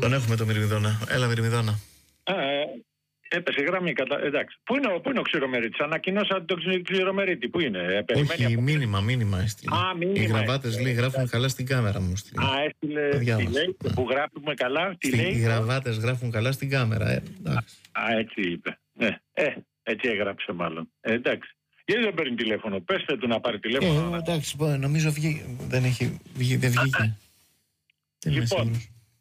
Τον έχουμε το Μυρμηδόνα. Έλα, Μυρμηδόνα. Έπεσε η γραμμή. Εντάξει. Πού είναι ο Ξηρομερίτης? Ανακοινώσατε τον Ξηρομερίτη. Πού είναι? Όχι, μήνυμα έστειλε. Οι γραβάτες λέει γράφουν καλά στην κάμερα μου. Έστειλε. Τι λέει? Που γράφουμε καλά. Τι λέει? Οι γραβάτες γράφουν καλά στην κάμερα. Έτσι είπε. Ναι. Έτσι έγραψε μάλλον. Εντάξει. Γιατί δεν παίρνει τηλέφωνο? Πέστε του να πάρει τηλέφωνο. Εντάξει, νομίζω δεν βγήκε. Λοιπόν,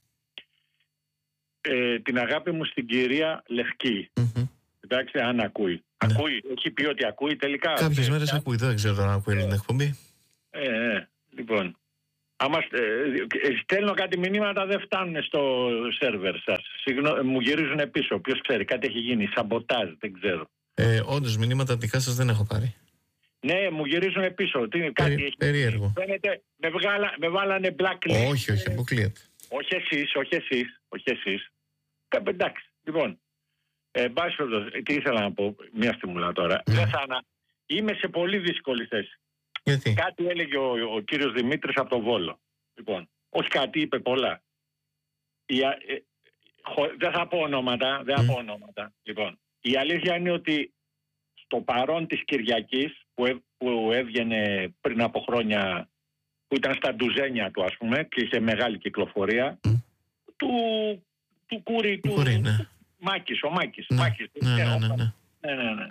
την αγάπη μου στην κυρία Λευκή. Εντάξει, αν ακούει. Ναι. Ακούει, έχει πει ότι ακούει τελικά. Κάποιες μέρες ακούει, δεν ξέρω αν ακούει την εκπομπή. Λοιπόν, άμα στέλνω κάτι μηνύματα δεν φτάνουν στο σερβερ σας. Μου γυρίζουν πίσω, ποιος ξέρει, κάτι έχει γίνει, σαμποτάζ, δεν ξέρω. Όντως, μηνύματα δικά σας δεν έχω πάρει. Ναι, μου γυρίζουν πίσω. Κάτι έχει. Περίεργο. Φαίνεται, με βάλανε blacklist. Όχι, αποκλείεται. Όχι εσείς. Εντάξει, λοιπόν. Τι ήθελα να πω, μία στιγμούλα τώρα. Είμαι σε πολύ δύσκολη θέση. Γιατί? Κάτι έλεγε ο κύριος Δημήτρης από το Βόλο. Λοιπόν, όχι κάτι, είπε πολλά. Δεν θα πω ονόματα. Λοιπόν, η αλήθεια είναι ότι στο παρόν της Κυριακής που έβγαινε πριν από χρόνια, που ήταν στα ντουζένια του, ας πούμε, και είχε μεγάλη κυκλοφορία, του Κούρη, ναι. Μάκης, ο Μάκης. Ναι. Μάκης. Ναι.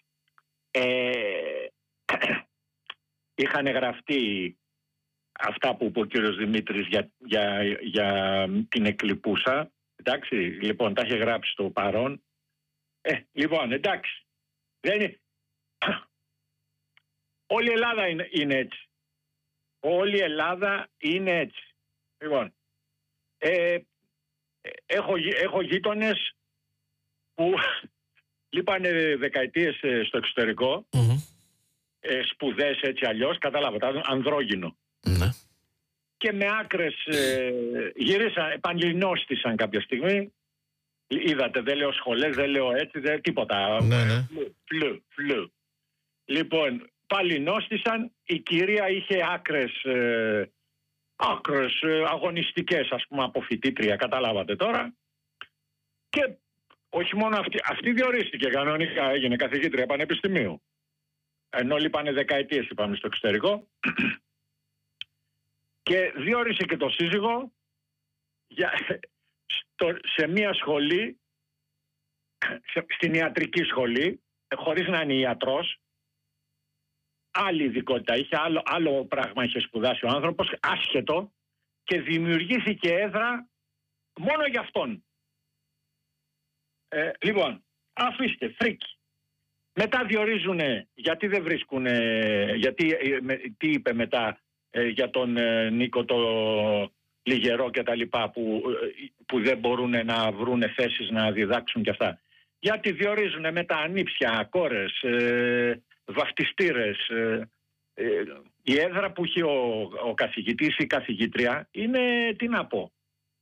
Είχαν γραφτεί αυτά που είπε ο κύριος Δημήτρης για την εκλειπούσα. Εντάξει, λοιπόν, τα είχε γράψει στο παρόν. Λοιπόν, εντάξει. Όλη η Ελλάδα είναι έτσι. Όλη η Ελλάδα είναι έτσι. Λοιπόν, έχω γείτονες που λείπανε δεκαετίες στο εξωτερικό, σπουδές έτσι αλλιώς, κατάλαβατε, ανδρόγυνο. Ναι. Και με άκρες γυρίσαν, επανειλινώστησαν κάποια στιγμή. Είδατε, δεν λέω σχολές, δεν λέω έτσι, τίποτα. Ναι. Φλου. Λοιπόν, πάλι νόστησαν, η κυρία είχε άκρες αγωνιστικές, ας πούμε, από φοιτήτρια, καταλάβατε τώρα. Και όχι μόνο αυτή διορίστηκε κανονικά, έγινε καθηγήτρια πανεπιστημίου. Ενώ λείπανε δεκαετίες, είπαμε, στο εξωτερικό. Και διόρισε και το σύζυγο σε μια σχολή, στην ιατρική σχολή, χωρίς να είναι ιατρός. Άλλη ειδικότητα είχε, άλλο πράγμα είχε σπουδάσει ο άνθρωπος, άσχετο, και δημιουργήθηκε έδρα μόνο για αυτόν. Λοιπόν, αφήστε, φρίκι. Μετά διορίζουνε, γιατί δεν βρίσκουνε, τι είπε μετά για τον Νίκο το Λιγερό και τα λοιπά, που δεν μπορούν να βρούνε θέσεις να διδάξουν και αυτά. Γιατί διορίζουνε μετά ανήψια, κόρες, βαφτιστήρες. Η έδρα που έχει ο καθηγητής ή η καθηγήτρια είναι, τι να πω,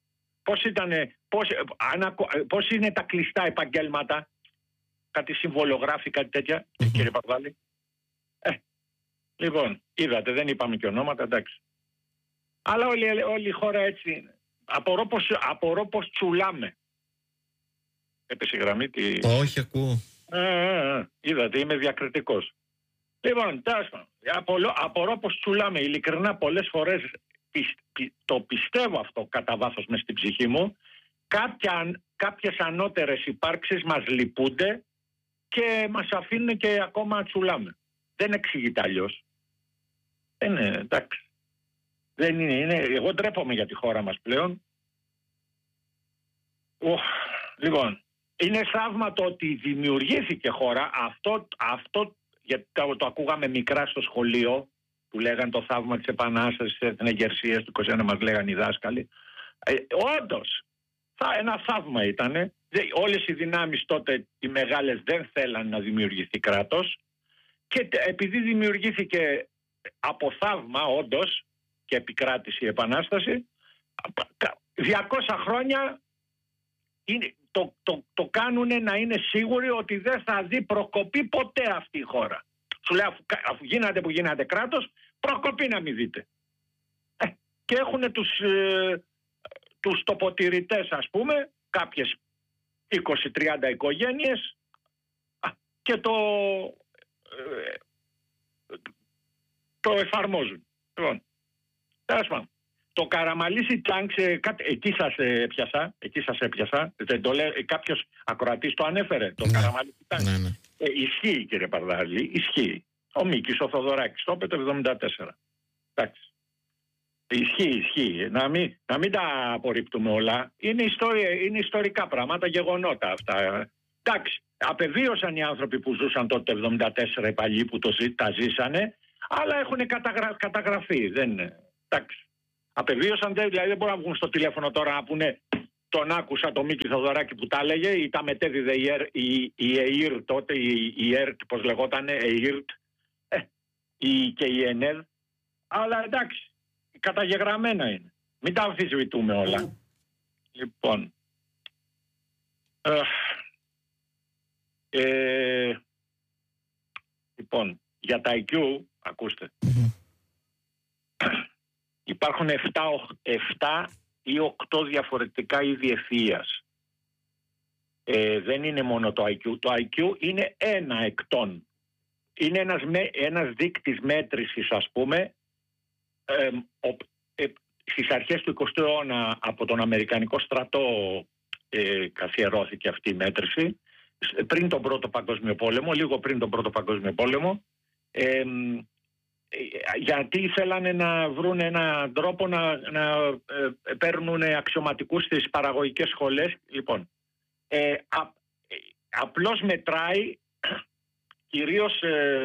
πώς είναι τα κλειστά επαγγέλματα, κάτι συμβολογράφη, κάτι τέτοια, κύριε Παπαδάλη. Λοιπόν, είδατε, δεν είπαμε και ονόματα, εντάξει. Αλλά όλη η χώρα έτσι είναι. Απορώ πως τσουλάμε. Έπεσε η γραμμή. Όχι, ακούω. Είδατε, είμαι διακριτικός. Λοιπόν, απορώ πως τσουλάμε. Ειλικρινά, πολλές φορές το πιστεύω αυτό κατά βάθος μες στην ψυχή μου. Κάποιες ανώτερες υπάρξεις μας λυπούνται και μας αφήνουν και ακόμα τσουλάμε. Δεν εξηγείται αλλιώς. Εντάξει. Δεν είναι. Εγώ ντρέπομαι για τη χώρα μας πλέον. Λοιπόν, είναι θαύμα το ότι δημιουργήθηκε χώρα. Αυτό γιατί το ακούγαμε μικρά στο σχολείο, που λέγαν το θαύμα της Επανάστασης, της Εθνεγερσίας του 21, μας λέγαν οι δάσκαλοι. Όντως, ένα θαύμα ήτανε. Όλες οι δυνάμεις τότε, οι μεγάλες, δεν θέλαν να δημιουργηθεί κράτος, και επειδή δημιουργήθηκε από θαύμα όντως και επικράτησε η Επανάσταση, 200 χρόνια το κάνουνε να είναι σίγουροι ότι δεν θα δει προκοπή ποτέ αυτή η χώρα. Σου λέει, αφού γίνατε που γίνατε κράτος, προκοπή να μην δείτε. Και έχουν τους τοποτηρητές, ας πούμε, κάποιες 20-30 οικογένειες, και το εφαρμόζουν. Λοιπόν, τέλος πάντων. Το Καραμαλήσι Τάγκς, εκεί σας έπιασα. Δεν το λέει, κάποιος ακροατής το ανέφερε, το Καραμαλήσι Τάγκς. Ναι, ναι. Ισχύει, κύριε Παρδάλη, ισχύει. Ο Μίκης, ο Θοδωράκης, το είπε το 1974. Εντάξει. Ισχύει. Να μην τα απορρίπτουμε όλα. Είναι ιστορικά πράγματα, γεγονότα αυτά. Εντάξει. Απεβίωσαν οι άνθρωποι που ζούσαν τότε το 1974, οι παλιοί που τα ζήσανε, αλλά έχουν καταγραφεί. Εντάξει. Απεβίωσαν, δηλαδή δεν μπορούν να βγουν στο τηλέφωνο τώρα να πούνε τον άκουσα το Μίκη Θοδωράκη που τα έλεγε, ή τα μετέδιδε η ΕΙΡ τότε, η ΕΡΤ, πώς λεγότανε, ΕΙΡΤ, και η ΕΝΕΔ. Αλλά εντάξει, καταγεγραμμένα είναι. Μην τα αμφισβητούμε όλα. Λοιπόν, για τα IQ, ακούστε. Υπάρχουν 7 ή 8 διαφορετικά είδη ευφυΐας. Δεν είναι μόνο το IQ. Το IQ είναι ένα εκ των. Είναι ένας δείκτης μέτρησης, ας πούμε, στις αρχές του 20ου αιώνα από τον Αμερικανικό στρατό καθιερώθηκε αυτή η μέτρηση, πριν τον Πρώτο Παγκόσμιο Πόλεμο, λίγο πριν τον Πρώτο Παγκόσμιο Πόλεμο, γιατί ήθελαν να βρουν έναν τρόπο να παίρνουν αξιωματικούς στις παραγωγικές σχολές. Λοιπόν, απλώς μετράει κυρίως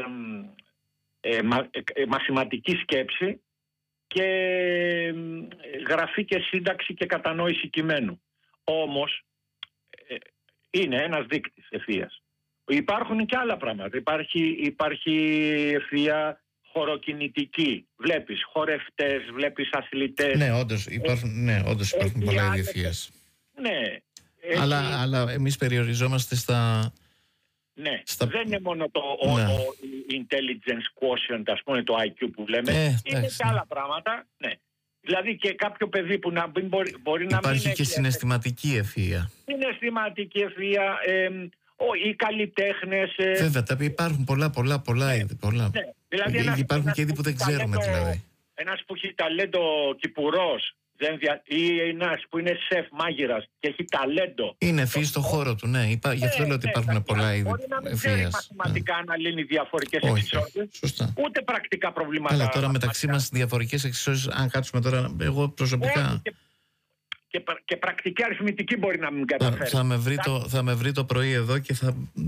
μαθηματική σκέψη και γραφή και σύνταξη και κατανόηση κειμένου. Όμως είναι ένας δείκτης ευφυΐας. Υπάρχουν και άλλα πράγματα. Υπάρχει ευφυΐα χωροκινητική. Βλέπεις χορευτές, βλέπεις αθλητές. Ναι, όντως υπάρχουν πολλά είδη ευφυΐας. Ναι. Αλλά εμείς περιοριζόμαστε στα... Ναι, δεν είναι μόνο το intelligence quotient, ας πούμε, το IQ που λέμε. Είναι και άλλα πράγματα. Ναι. Δηλαδή και κάποιο παιδί που μπορεί να μην... Υπάρχει και συναισθηματική ευφυΐα. Συναισθηματική ευφυΐα, οι καλλιτέχνες... Βέβαια, υπάρχουν πολλά είδη. Ναι, δηλαδή υπάρχουν και είδη που δεν ξέρουμε, δηλαδή. Ένας που έχει ταλέντο κυπουρός, ή ένας που είναι σεφ μάγειρας και έχει ταλέντο. Είναι ευφυής στο χώρο του, ναι. Γι' αυτό λέω ότι υπάρχουν πολλά είδη ευφυίας. Μπορεί να μην ξέρει μαθηματικά να λύνει διαφορικές εξισώσεις, ούτε πρακτικά προβλήματα. Αλλά τώρα μεταξύ μας διαφορικές εξισώσεις, αν κάτσουμε τώρα, εγώ προσωπικά... Και πρακτική αριθμητική μπορεί να μην καταφέρει. Θα με βρει το πρωί εδώ και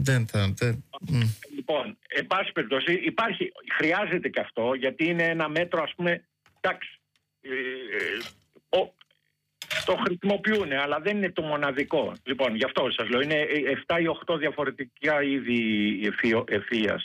Λοιπόν, εν πάση περιπτώσει, χρειάζεται και αυτό, γιατί είναι ένα μέτρο, ας πούμε, εντάξει, το χρησιμοποιούν, αλλά δεν είναι το μοναδικό. Λοιπόν, γι' αυτό σας λέω, είναι 7 ή 8 διαφορετικά είδη ευφυΐας.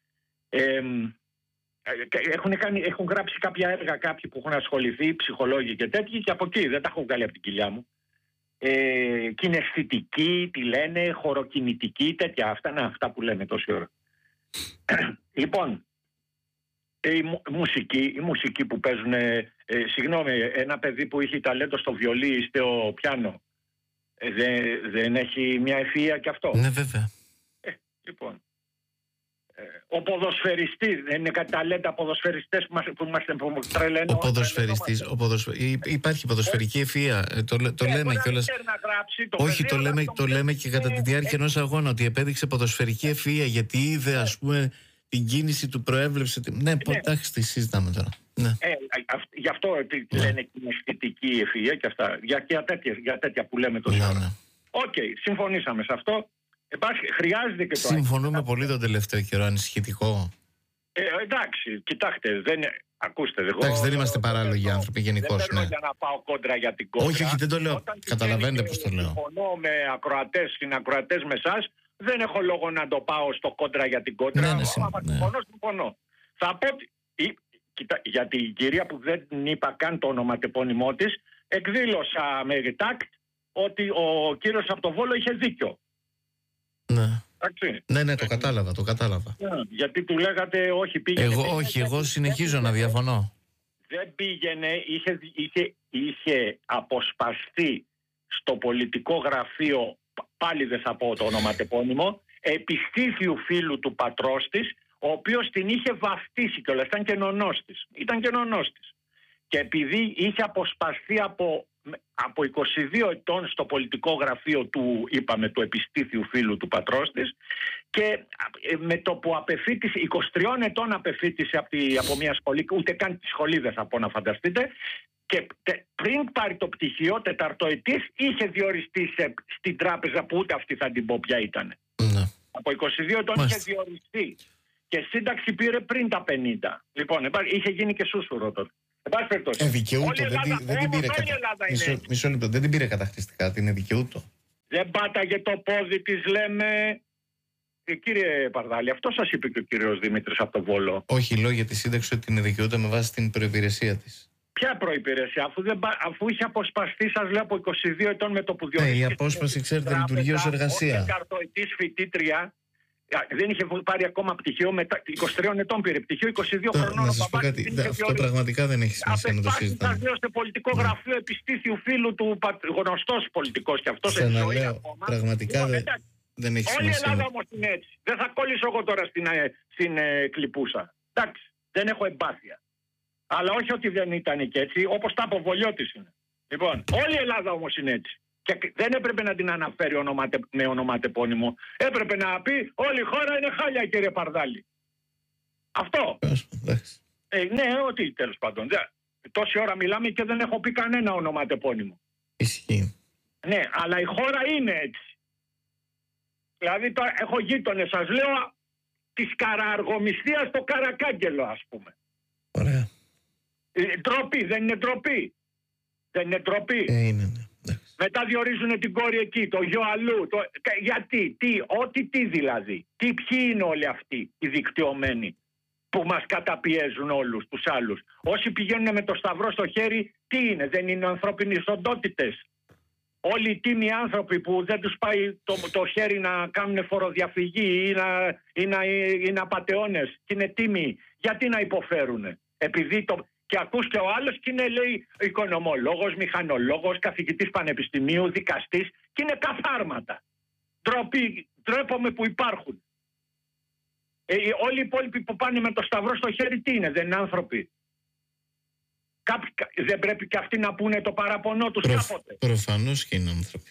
Έχουν γράψει κάποια έργα κάποιοι που έχουν ασχοληθεί, ψυχολόγοι και τέτοιοι, και από εκεί δεν τα έχω βγάλει από την κοιλιά μου. Κιναισθητική, τι λένε, χωροκινητική, τέτοια. Αυτά που λένε τόση ώρα. Λοιπόν, η μουσική που παίζουν, συγγνώμη, ένα παιδί που είχε ταλέντο στο βιολί ή στο πιάνο, δεν έχει μια ευφυΐα κι αυτό? Ναι, βέβαια. Λοιπόν, ο ποδοσφαιριστής, δεν είναι κάτι ταλέντα ποδοσφαιριστές που τρελαίνουν? Υπάρχει ποδοσφαιρική ευφυΐα, το λέμε κιόλας. Όχι, το λέμε και κατά τη διάρκεια ενός αγώνα, ότι επέδειξε ποδοσφαιρική ευφυΐα γιατί είδε, ας πούμε, την κίνηση του, προέβλεψε. Ναι, εντάξει, τη συζητάμε τώρα. Ναι. Γι' αυτό λένε κιναισθητική ευφυΐα και αυτά. Για τέτοια που λέμε τόση ώρα. Οκ, συμφωνήσαμε σε αυτό. Χρειάζεται και το... Συμφωνούμε πολύ τον τελευταίο καιρό, ανησυχητικό. Εντάξει, κοιτάξτε, ακούστε. Εντάξει, δεν είμαστε παράλογοι άνθρωποι γενικώς. Δεν θέλω για να πάω κόντρα για την κόντρα. Όχι, δεν το λέω. Καταλαβαίνετε πώς το λέω. Συμφωνώ με συνακροατές με εσάς. Δεν έχω λόγο να το πάω στο κόντρα για την κόντρα. Ναι, συμφωνώ. Θα πω για την κυρία που δεν είπα καν το ονοματεπώνυμό της, εκδήλωσα με ρητάκτ ότι ο κύριος από το Βόλο είχε δίκιο. Ναι, το κατάλαβα. Γιατί του λέγατε όχι, πήγαινε. Εγώ συνεχίζω να διαφωνώ. δεν πήγαινε, είχε αποσπαστεί στο πολιτικό γραφείο, πάλι δεν θα πω το ονοματεπώνυμο, επιστήθιου φίλου του πατρός της, ο οποίος την είχε βαφτίσει κιόλας, ήταν και νονός της. Και επειδή είχε αποσπαστεί από 22 ετών στο πολιτικό γραφείο του, είπαμε, του επιστήθιου φίλου του πατρός της, και με το που απεφύτησε, 23 ετών απεφύτησε από μια σχολή, ούτε καν τη σχολή δεν θα πω, να φανταστείτε, και πριν πάρει το πτυχίο, τεταρτοετής, είχε διοριστεί στην τράπεζα που ούτε αυτή θα την πω ποια ήταν. Από 22 ετών είχε διοριστεί και σύνταξη πήρε πριν τα 50. Λοιπόν, είχε γίνει και σούσουρο τότε. Δικαιούτο, δεν την πήρε καταχρηστικά, την δικαιούτο. Δεν πάταγε το πόδι της, λέμε. Κύριε Παρδάλη, αυτό σας είπε και ο κύριος Δημήτρης από τον Βόλο. Όχι, λέω για τη σύνταξη ότι την δικαιούτο με βάση την προϋπηρεσία της. Ποια προϋπηρεσία, αφού είχε αποσπαστεί, σας λέω, από 22 ετών με το που διορίστηκε. Η απόσπαση, ξέρετε, λειτουργεί ως εργασία. Τεταρτοετής φοιτήτρια. Δεν είχε πάρει ακόμα πτυχίο, μετά 23 ετών πήρε πτυχίο, 22 χρονών. Να σας πω κάτι, αυτό πραγματικά δεν έχει σημασία να το συζητάμε. Σας λέω, σε πολιτικό γραφείο επιστήθιου φίλου του, γνωστός πολιτικός και αυτός εν ζωή ακόμα. Πραγματικά δεν έχει σημασία. Όλη η Ελλάδα όμως είναι έτσι. Δεν θα κόλλησω εγώ τώρα στην κλιπούσα. Εντάξει, δεν έχω εμπάθεια. Αλλά όχι ότι δεν ήταν και έτσι, όπως τα από Βολιώτης είναι. Λοιπόν, όλη η Ελλάδα όμως είναι έτσι. Και δεν έπρεπε να την αναφέρει με ονοματεπώνυμο. Έπρεπε να πει όλη η χώρα είναι χάλια, κύριε Παρδάλη. Αυτό. Ναι, ότι τέλος πάντων. Τόση ώρα μιλάμε και δεν έχω πει κανένα ονοματεπώνυμο. Ισχύει. Ναι, αλλά η χώρα είναι έτσι. Δηλαδή τώρα έχω γείτονες, σας λέω, της Καρααργομισθίας στο Καρακάγγελο, ας πούμε. Ωραία. Ντροπή, δεν είναι ντροπή? Δεν είναι ντροπή? Είναι, ναι. Μετά διορίζουν την κόρη εκεί, το γιο αλλού. Γιατί, τι δηλαδή. Ποιοι είναι όλοι αυτοί οι δικτυωμένοι που μας καταπιέζουν όλους τους άλλους? Όσοι πηγαίνουν με το σταυρό στο χέρι, τι είναι? Δεν είναι ανθρώπινοι οντότητες? Όλοι οι τίμοι άνθρωποι που δεν τους πάει το χέρι να κάνουν φοροδιαφυγή ή να είναι απατεώνες και είναι τίμοι, γιατί να υποφέρουν? Επειδή και ακούς και ο άλλος και είναι, λέει, οικονομολόγος, μηχανολόγος, καθηγητής πανεπιστημίου, δικαστής, και είναι καθάρματα. Ντρέπομαι που υπάρχουν. Όλοι οι υπόλοιποι που πάνε με το σταυρό στο χέρι, τι είναι? Δεν είναι άνθρωποι? Δεν πρέπει και αυτοί να πούνε το παραπονό τους κάποτε? Προφανώς και είναι άνθρωποι.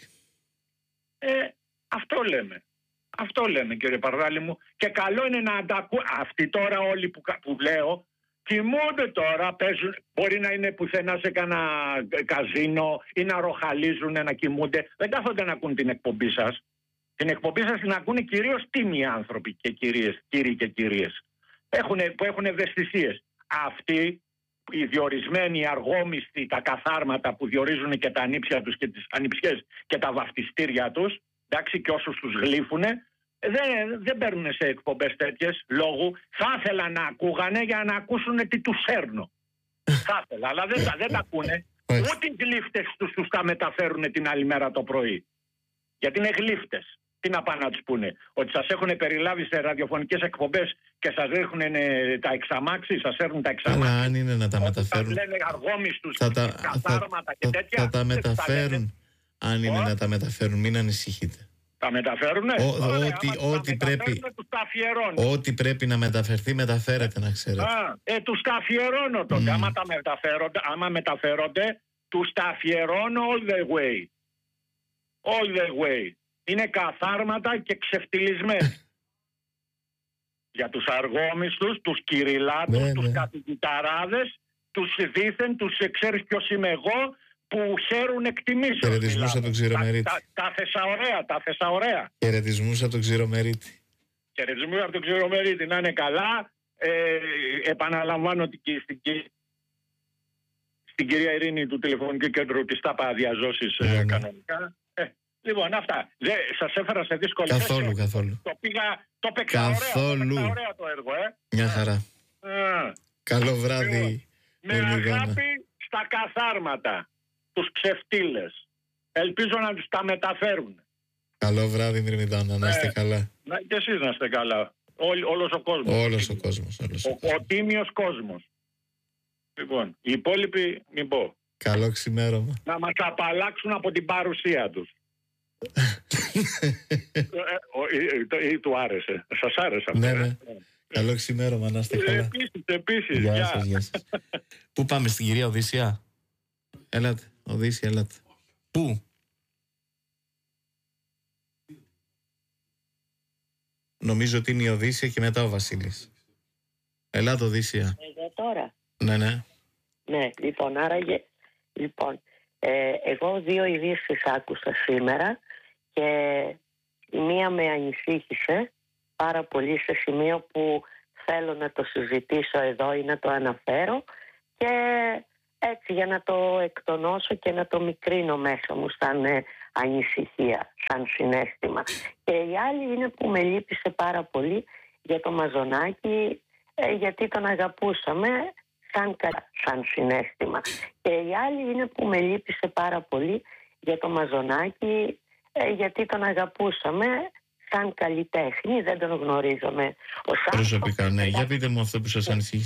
Αυτό λέμε, κύριε Παρδάλη μου. Και καλό είναι να αντακούν. Αυτοί τώρα όλοι που λέω, κοιμούνται τώρα, παίζουν, μπορεί να είναι πουθενά σε κανένα καζίνο ή να ροχαλίζουν, να κοιμούνται. Δεν κάθονται να ακούν την εκπομπή σας. Την εκπομπή σας την ακούνε κυρίως τίμοι άνθρωποι και κύριοι και κυρίες. Που έχουν ευαισθησίες. Αυτοί οι διορισμένοι, οι αργόμιστοι, τα καθάρματα που διορίζουν και τα ανήψια τους και τις ανιψιές και τα βαφτιστήρια τους, εντάξει, και όσους τους γλύφουνε, δεν παίρνουν σε εκπομπές τέτοιες λόγου. Θα ήθελα να ακούγανε για να ακούσουν τι τους σέρνω. Θα ήθελα, αλλά δεν τα ακούνε. Ούτε οι γλύφτες τους τα μεταφέρουν την άλλη μέρα το πρωί. Γιατί είναι γλύφτες. Τι να πάνε να τους πούνε? Ότι σας έχουν περιλάβει σε ραδιοφωνικές εκπομπές και σας ρίχνουν τα εξαμάξι, σας έρνουν τα εξαμάξι. Αλλά αν είναι να τα μεταφέρουν, λένε αργόμιστους, καθάρματα και τέτοια. Θα τα μεταφέρουν. Αν είναι να τα μεταφέρουν, μην ανησυχείτε. Τα μεταφέρουνε? Ό,τι πρέπει να μεταφερθεί, μεταφέρεται, να ξέρετε. Τους τα αφιερώνω τότε. Άμα μεταφέρονται, τους τα αφιερώνω all the way. All the way. Είναι καθάρματα και ξεφτυλισμένοι. Για τους αργόμιστους, τους κυριλάτους, τους καθηγηταράδες, τους δήθεν, τους ξέρεις ποιος είμαι εγώ, που χαίρουν εκτιμήσεων. Χαιρετισμούς από τον Ξηρομερίτη. Τα θεσαωρέα. Χαιρετισμούς από τον Ξηρομερίτη. Χαιρετισμούς από τον Ξηρομερίτη, να είναι καλά. Επαναλαμβάνω ότι στην κυρία Ειρήνη του τηλεφωνικού κέντρου της ΤΑΠΑ διαζώσεις κανονικά. Λοιπόν, αυτά. Σας έφερα σε δύσκολη θέση. Καθόλου. Το παίξα ωραία το έργο, Μια χαρά. Καλό βράδυ. Με αγάπη στα καθάρματα, τους ξεφτύλες. Ελπίζω να τους τα μεταφέρουν. Καλό βράδυ, Μυρμηδάνα, να είστε καλά. Και εσείς να είστε καλά. Όλος ο κόσμος. Όλος ο κόσμος. Ο τίμιος κόσμος. Λοιπόν, οι υπόλοιποι μην πω. Καλό ξημέρωμα. Να μας απαλλάξουν από την παρουσία τους. Του άρεσε. Σας άρεσε αυτό? Ναι. Καλό ξημέρωμα, να είστε καλά. Επίσης. Γεια σας. Πού πάμε, στην κυρία Οδύσσια? Έλατε, Οδύσσια, έλατε. Πού? Νομίζω ότι είναι η Οδύσσια και μετά ο Βασίλης. Ελάτε, Οδύσσια. Εγώ τώρα. Ναι. Ναι, λοιπόν, άραγε. Λοιπόν, εγώ 2 ειδήσεις άκουσα σήμερα και η μία με ανησύχησε πάρα πολύ σε σημείο που θέλω να το συζητήσω εδώ ή να το αναφέρω και έτσι για να το εκτονώσω και να το μικρύνω μέσα μου σαν ανησυχία, σαν συναίσθημα. Και η άλλη είναι που με λύπησε πάρα πολύ για το Μαζονάκι, γιατί τον αγαπούσαμε σαν συναίσθημα. Και η άλλη είναι που με λύπησε πάρα πολύ για το Μαζονάκι, γιατί τον αγαπούσαμε σαν καλλιτέχνη, δεν τον γνωρίζαμε ως άνθρωπο. Προσωπικά, ναι. Για πείτε μου αυτό που σας ανησύχησε.